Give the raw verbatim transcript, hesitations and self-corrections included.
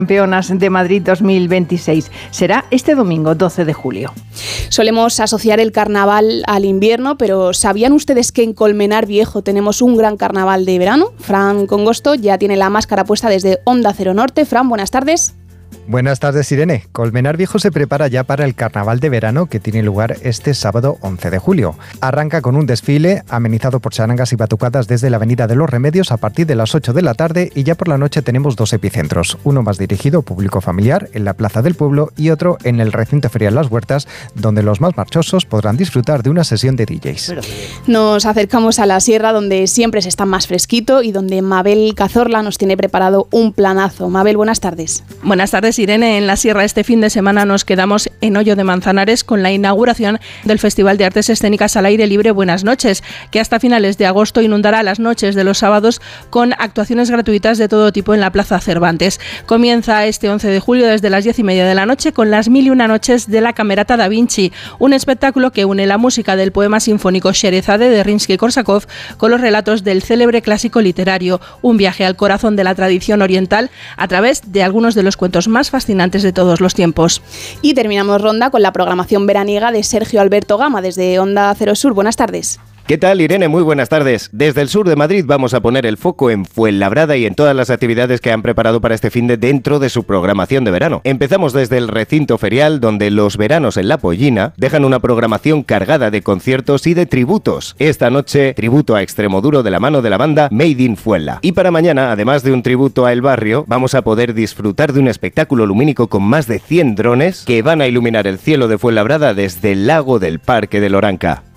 Campeonas de Madrid dos mil veintiséis. Será este domingo doce de julio. Solemos asociar el carnaval al invierno, pero ¿sabían ustedes que en Colmenar Viejo tenemos un gran carnaval de verano? Fran Congosto ya tiene la máscara puesta desde Onda Cero Norte. Fran, buenas tardes. Buenas tardes, Irene. Colmenar Viejo se prepara ya para el carnaval de verano que tiene lugar este sábado once de julio. Arranca con un desfile amenizado por charangas y batucadas desde la Avenida de los Remedios a partir de las ocho de la tarde, y ya por la noche tenemos dos epicentros, uno más dirigido a público familiar en la Plaza del Pueblo y otro en el recinto ferial Las Huertas, donde los más marchosos podrán disfrutar de una sesión de D Js. Nos acercamos a la sierra, donde siempre se está más fresquito y donde Mabel Cazorla nos tiene preparado un planazo. Mabel, buenas tardes. Buenas tardes, Irene. En la sierra este fin de semana nos quedamos en Hoyo de Manzanares con la inauguración del Festival de Artes Escénicas al Aire Libre Buenas Noches, que hasta finales de agosto inundará las noches de los sábados con actuaciones gratuitas de todo tipo en la Plaza Cervantes. Comienza este once de julio desde las diez y media de la noche con las mil y una noches de la Camerata da Vinci, un espectáculo que une la música del poema sinfónico Sherezade de Rimsky-Korsakov con los relatos del célebre clásico literario, un viaje al corazón de la tradición oriental a través de algunos de los cuentos más fascinantes de todos los tiempos. Y terminamos ronda con la programación veraniega de Sergio Alberto Gama desde Onda Cero Sur. Buenas tardes. ¿Qué tal, Irene? Muy buenas tardes. Desde el sur de Madrid vamos a poner el foco en Fuenlabrada y en todas las actividades que han preparado para este fin de dentro de su programación de verano. Empezamos desde el recinto ferial, donde los veranos en La Pollina dejan una programación cargada de conciertos y de tributos. Esta noche, tributo a Extremoduro de la mano de la banda Made in Fuenla. Y para mañana, además de un tributo a El Barrio, vamos a poder disfrutar de un espectáculo lumínico con más de cien drones que van a iluminar el cielo de Fuenlabrada desde el lago del Parque de Loranca.